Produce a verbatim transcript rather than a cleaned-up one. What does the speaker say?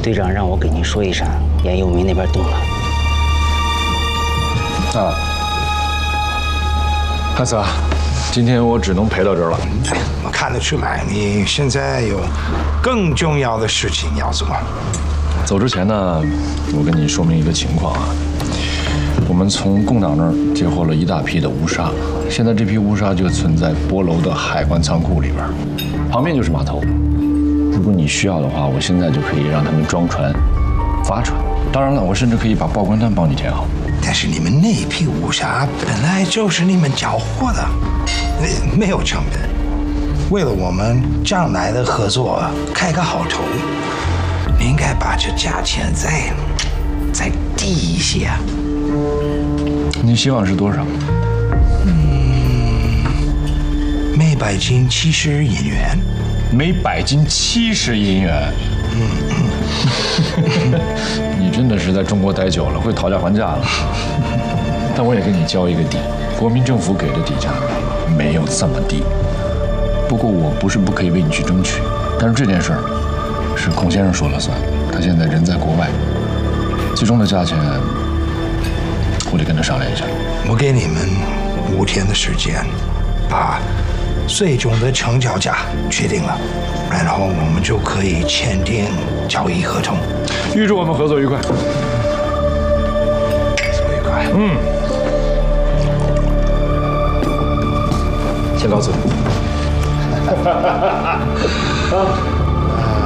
队长让我给您说一声，严佑明那边动了。 啊，汉斯啊，今天我只能陪到这儿了。 我看得出来，你现在有更重要的事情要做。 走之前呢，我跟你说明一个情况啊。我们从共党那儿接获了一大批的乌纱，现在这批乌纱就存在波楼的海关仓库里边，旁边就是码头。如果你需要的话，我现在就可以让他们装船、发船。当然了，我甚至可以把报关单帮你填好。 但是你们那批乌纱本来就是你们缴获的，没没有成本。为了我们将来的合作开个好头，你应该把这价钱再再低一些。 你希望是多少？ 嗯，每百斤七十银元。 每百斤七十银元。嗯，你真的是在中国待久了，会讨价还价了。但我也跟你交一个底，国民政府给的底价没有这么低。不过我不是不可以为你去争取，但是这件事儿是孔先生说了算，他现在人在国外，最终的价钱我得跟他商量一下。 我给你们五天的时间，把最终的成交价确定了，然后我们就可以签订交易合同。 预祝我们合作愉快。 合作愉快。 嗯。先告辞。啊。